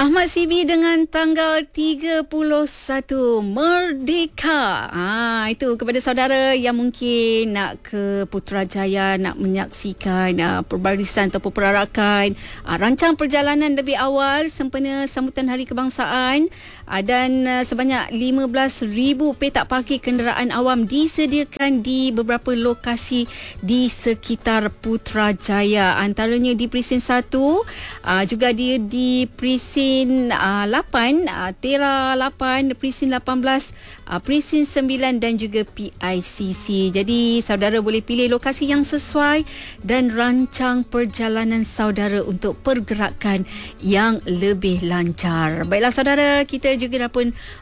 Ahmad Sibi dengan tanggal 31 Merdeka. Itu kepada saudara yang mungkin nak ke Putrajaya, nak menyaksikan perbarisan atau perarakan, rancang perjalanan lebih awal sempena sambutan Hari Kebangsaan, dan sebanyak 15,000 petak parkir kenderaan awam disediakan di beberapa lokasi di sekitar Putrajaya. Antaranya di Presin 1, juga dia di Presin 8, Tera 8, Presin 18, Presin 9 dan juga PICC. Jadi saudara boleh pilih lokasi yang sesuai dan rancang perjalanan saudara untuk pergerakan yang lebih lancar. Baiklah saudara, kita juga dah pun